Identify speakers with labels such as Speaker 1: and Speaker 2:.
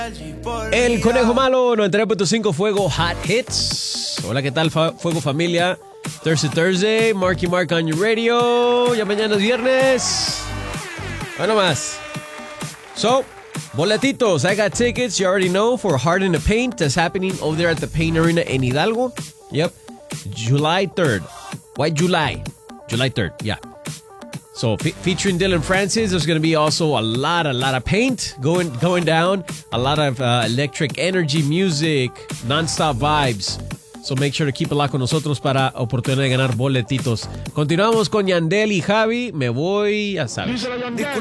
Speaker 1: El Conejo Malo, 93.5 Fuego Hot Hits. Hola, ¿qué tal, Fuego Familia? Thursday, Marky Mark on your radio. Ya mañana es viernes. Bueno más. So, boletitos. I got tickets, you already know, for Heart in the Paint. That's happening over there at the Paint Arena in Hidalgo. Yep. July 3rd. Why July? July 3rd, yeah. So featuring Dylan Francis, there's going to be also a lot of paint going down, a lot of electric energy music, non-stop vibes. So make sure to keep it locked con nosotros para oportunidad de ganar boletitos. Continuamos con Yandel y Javi. Me voy, ya sabes.